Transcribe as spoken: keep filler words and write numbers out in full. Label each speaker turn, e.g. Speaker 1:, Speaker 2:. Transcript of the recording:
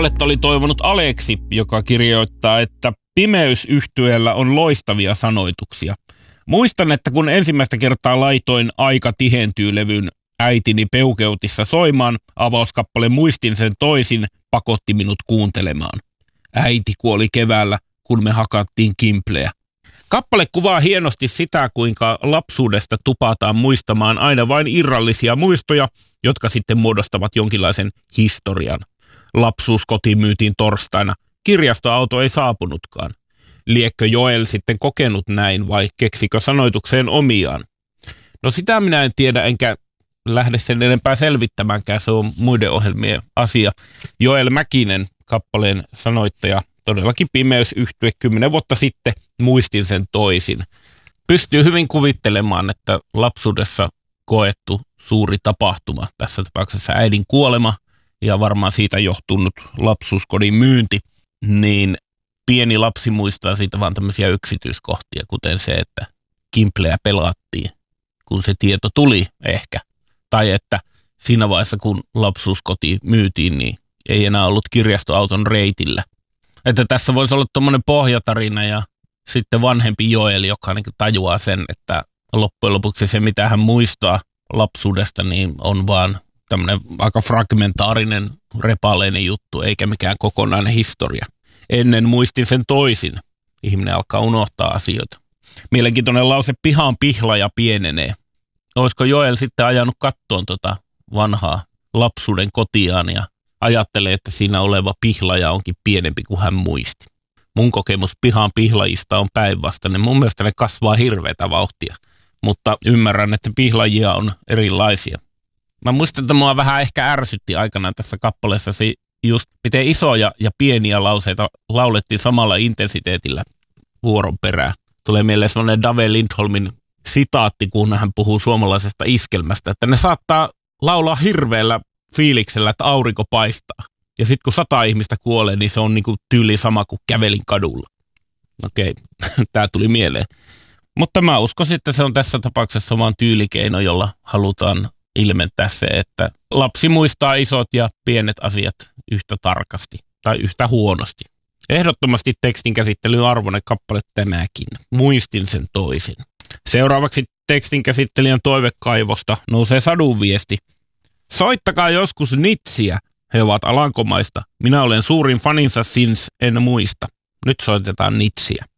Speaker 1: Kappaletta oli toivonut Aleksi, joka kirjoittaa, että Pimeysyhtyeellä on loistavia sanoituksia. Muistan, että kun ensimmäistä kertaa laitoin Aika tihentyy -levyn äitini peukeutissa soimaan, avauskappale Muistin sen toisin pakotti minut kuuntelemaan. Äiti kuoli keväällä, kun me hakattiin kimpleä. Kappale kuvaa hienosti sitä, kuinka lapsuudesta tupataan muistamaan aina vain irrallisia muistoja, jotka sitten muodostavat jonkinlaisen historian. Lapsuus kotiin myytiin torstaina. Kirjastoauto ei saapunutkaan. Liekkö Joel sitten kokenut näin vai keksikö sanoitukseen omiaan? No sitä minä en tiedä enkä lähde sen enempää selvittämäänkään, se on muiden ohjelmien asia. Joel Mäkinen, kappaleen sanoittaja, todellakin Pimeysyhtye kymmenen vuotta sitten Muistin sen toisin. Pystyy hyvin kuvittelemaan, että lapsuudessa koettu suuri tapahtuma, tässä tapauksessa äidin kuolema ja varmaan siitä johtunut lapsuuskodin myynti, niin pieni lapsi muistaa siitä vaan tämmöisiä yksityiskohtia, kuten se, että kimpleä pelattiin, kun se tieto tuli ehkä. Tai että siinä vaiheessa, kun lapsuuskoti myytiin, niin ei enää ollut kirjastoauton reitillä. Että tässä voisi olla tuommoinen pohjatarina ja sitten vanhempi Joel, joka niin tajuaa sen, että loppujen lopuksi se, mitä hän muistaa lapsuudesta, niin on vaan tämmöinen aika fragmentaarinen, repaleinen juttu, eikä mikään kokonainen historia. Ennen muistin sen toisin. Ihminen alkaa unohtaa asioita. Mielenkiintoinen lause, pihaan pihlaja pienenee. Olisiko Joel sitten ajanut kattoon tota vanhaa lapsuuden kotiaan ja ajattelee, että siinä oleva pihlaja onkin pienempi kuin hän muisti. Mun kokemus pihaan pihlajista on päinvastainen. Mun mielestä ne kasvaa hirveätä vauhtia, mutta ymmärrän, että pihlajia on erilaisia. Mä muistan, että mua vähän ehkä ärsytti aikanaan tässä kappaleessa just miten isoja ja pieniä lauseita laulettiin samalla intensiteetillä vuoron perään. Tulee mieleen sellainen Dave Lindholmin sitaatti, kun hän puhuu suomalaisesta iskelmästä, että ne saattaa laulaa hirveällä fiiliksellä, että aurinko paistaa. Ja sitten kun sata ihmistä kuolee, niin se on niinku tyyli sama kuin kävelin kadulla. Okei, tämä tuli mieleen. Mutta mä uskon, että se on tässä tapauksessa vaan tyylikeino, jolla halutaan ilmentää se, että lapsi muistaa isot ja pienet asiat yhtä tarkasti tai yhtä huonosti. Ehdottomasti tekstin käsittelyn arvoinen kappale tämäkin. Muistin sen toisin. Seuraavaksi tekstin käsittelijän toivekaivosta nousee sadun viesti. Soittakaa joskus Nitsiä. He ovat Alankomaista. Minä olen suurin faninsa since en muista. Nyt soitetaan Nitsiä.